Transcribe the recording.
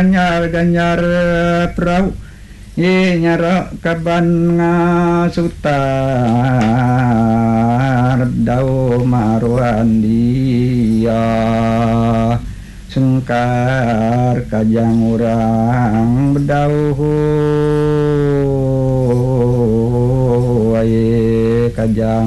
Ganyar prau nyara kaban ngasutar dau maruan dia sengkar kajang urang bedauhu aye kajang